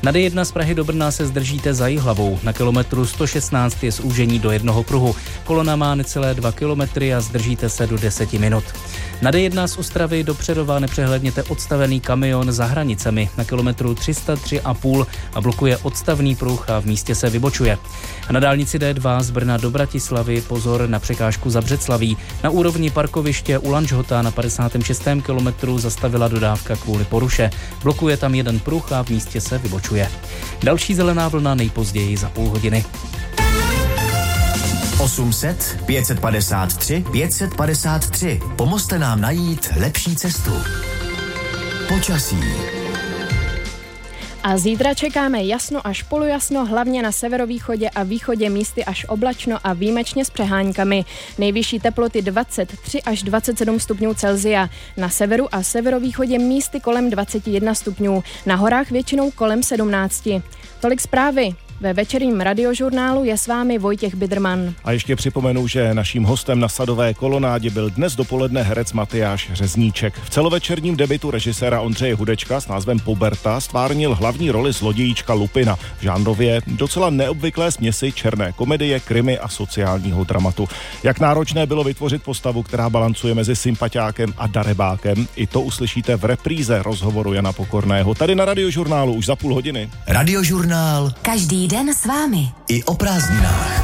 Na D1 z Prahy do Brna se zdržíte za Jihlavou. Na kilometru 116 je zúžení do jednoho pruhu. Kolona má necelé 2 kilometry a zdržíte se do 10 minut. Na D1 z Ostravy do Přerova nepřehledněte odstavený kamion za hranicemi. Na kilometru 303,5 a blokuje odstavný pruh a v místě se vybočuje. A na dálnici D2 z Brna do Bratislavy pozor na překážku za Břeclaví. Na úrovni parkoviště u Lanžhota na 56. kilometru zastavila dodávka kvůli poruše. Blokuje tam jeden pruh a v místě se vybočuje. Další zelená vlna nejpozději za půl hodiny. 800 553 553. Pomozte nám najít lepší cestu. Počasí. A zítra čekáme jasno až polojasno, hlavně na severovýchodě a východě místy až oblačno a výjimečně s přeháňkami. Nejvyšší teploty 23 až 27 stupňů Celsia. Na severu a severovýchodě místy kolem 21 stupňů. Na horách většinou kolem 17. Tolik zprávy. Ve večerním radiožurnálu je s vámi Vojtěch Biderman. A ještě připomenu, že naším hostem na Sadové kolonádě byl dnes dopoledne herec Matyáš Řezníček. V celovečerním debutu režiséra Ondřeje Hudečka s názvem Puberta stvárnil hlavní roli zlodějíčka Lupina v žánrově docela neobvyklé směsi černé komedie, krimi a sociálního dramatu. Jak náročné bylo vytvořit postavu, která balancuje mezi sympatiákem a darebákem, i to uslyšíte v repríze rozhovoru Jana Pokorného. Tady na radiožurnálu už za půl hodiny. Radiožurnál. Každý den s vámi. I o prázdninách.